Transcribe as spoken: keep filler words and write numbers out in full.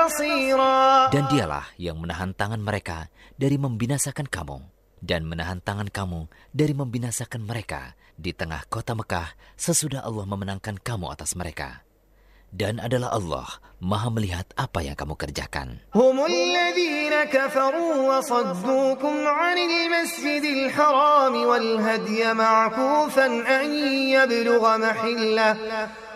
نصيرا. Dan dialah yang menahan tangan mereka dari membinasakan kamu, dan menahan tangan kamu dari membinasakan mereka di tengah kota Mekah sesudah Allah memenangkan kamu atas mereka. Dan adalah Allah Maha melihat apa yang kamu kerjakan. هم الذين كفروا وصدوكم عن المسجد الحرام والهدي معكوفا أن يبلغ محله